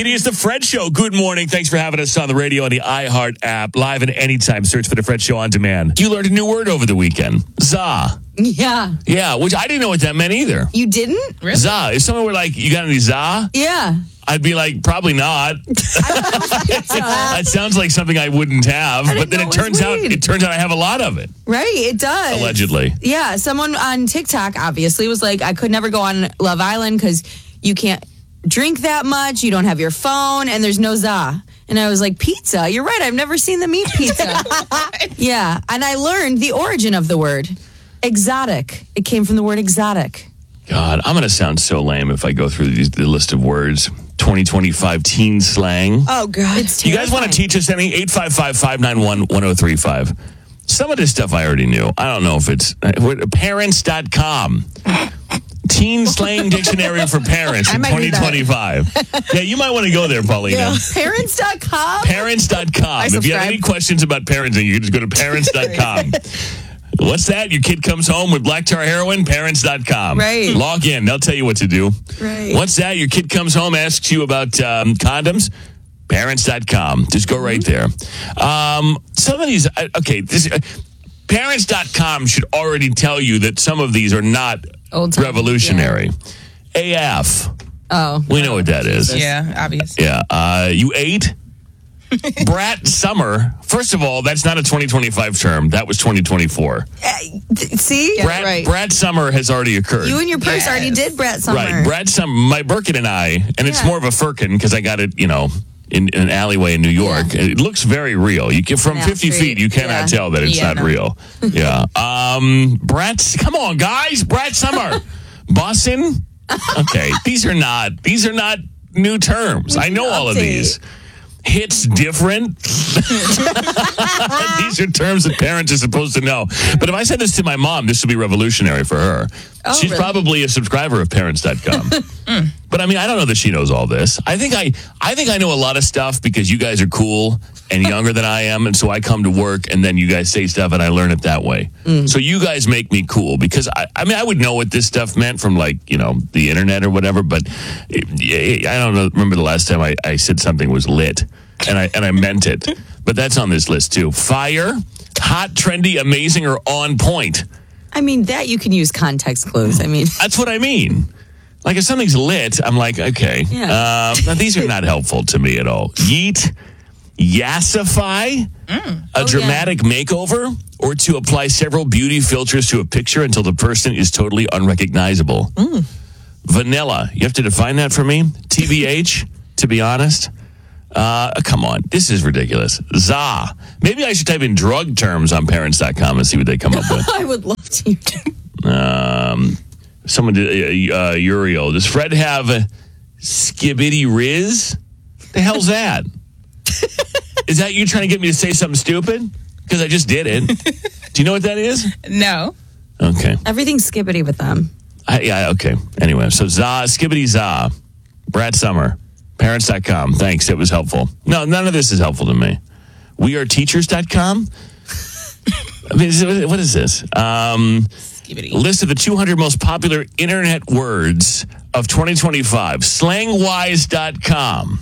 It is the Fred Show. Good morning. Thanks for having us on the radio on the iHeart app. Live and anytime. Search for the Fred Show on demand. You learned a new word over the weekend. Za. Yeah. Yeah, which I didn't know what that meant either. You didn't? Really? Za. If someone were like, you got any za? Yeah. I'd be like, probably not. That sounds like something I wouldn't have. But then it turns out I have a lot of it. Right, it does. Allegedly. Yeah, someone on TikTok obviously was like, I could never go on Love Island because you can't drink that much, you don't have your phone, and there's no za. And I was like, pizza? You're right, I've never seen them eat pizza. Yeah, and I learned the origin of the word. Exotic. It came from the word exotic. God, I'm going to sound so lame if I go through the list of words. 2025 teen slang. Oh, God. It's you guys want to teach us any? 855-591-1035. Some of this stuff I already knew. I don't know if it's parents.com. Teen slang dictionary for parents in 2025. Yeah, you might want to go there, Paulina. Yeah. Parents.com? Parents.com. If you have any questions about parenting, you can just go to parents.com. What's that? Your kid comes home with black tar heroin? Parents.com. Right. Log in. They'll tell you what to do. Right. What's that? Your kid comes home, asks you about condoms? Parents.com. Just go right there. Some of these, parents.com should already tell you that some of these are not revolutionary. Yeah. AF. Oh. We know what that is. Yeah, obvious. Yeah. You ate? Brat summer. First of all, that's not a 2025 term. That was 2024. See? Brat, Right. Brat summer has already occurred. You and your purse already did Brat Summer. Right. Brat summer. My Birkin and I, and it's more of a firkin because I got it, in an alleyway in New York. It looks very real. You can, from 50 feet, you cannot tell that it's not real. Yeah. Brat's, come on, guys. Brat summer. Boston. Okay. These are not new terms. I know all of these. Hits different. These are terms that parents are supposed to know. But if I said this to my mom, this would be revolutionary for her. Oh, She's probably a subscriber of parents.com. But I mean, I don't know that she knows all this. I think I know a lot of stuff because you guys are cool and younger than I am. And so I come to work and then you guys say stuff and I learn it that way. So you guys make me cool because I would know what this stuff meant from the internet or whatever. But I don't know. Remember the last time I said something was lit and I meant it. But that's on this list too. Fire, hot, trendy, amazing, or on point. I mean, that you can use context clues. I mean, that's what I mean. Like if something's lit, I'm like, okay. Yeah. Now these are not helpful to me at all. Yeet, yassify, a dramatic makeover, or to apply several beauty filters to a picture until the person is totally unrecognizable. Vanilla, you have to define that for me. TBH, to be honest. Come on, this is ridiculous. Za. Maybe I should type in drug terms on parents.com and see what they come up with. I would love to. Someone did Uriel. Does Fred have Skibbity Riz? The hell's that? Is that you trying to get me to say something stupid? Because I just did it. Do you know what that is? No. Okay. Everything's skibbity with them. Okay. Anyway, so Za, Skibbity Za, Brat Summer, parents.com. Thanks. It was helpful. No, none of this is helpful to me. WeAreTeachers.com? I mean, what is this? List of the 200 most popular internet words of 2025. Slangwise.com.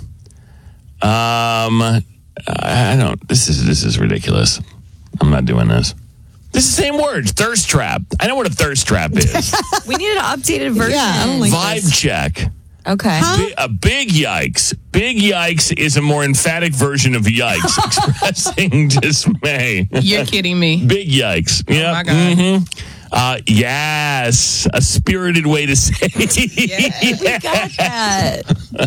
I don't. This is ridiculous. I'm not doing this. This is the same words. Thirst trap. I know what a thirst trap is. We need an updated version. Yeah, I don't like Vibe check. Okay. A big yikes. Big yikes is a more emphatic version of yikes, expressing dismay. You're kidding me. Big yikes. Oh, Yep. my God. Yes. A spirited way to say We got that.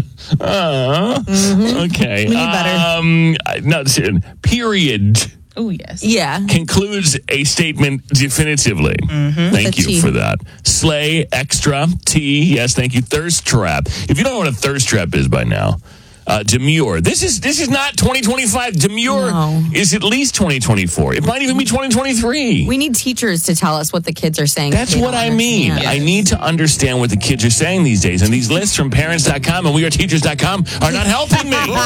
Okay. We need better. No, period. Oh, yes. Yeah. Concludes a statement definitively. Thank you T. for that. Slay, extra, T. Yes, thank you. Thirst trap. If you don't know what a thirst trap is by now, demure. This is not 2025. Demure is at least 2024. It might even be 2023. We need teachers to tell us what the kids are saying. That's what I mean. Yes. I need to understand what the kids are saying these days. And these lists from parents.com and weareteachers.com are not helping me.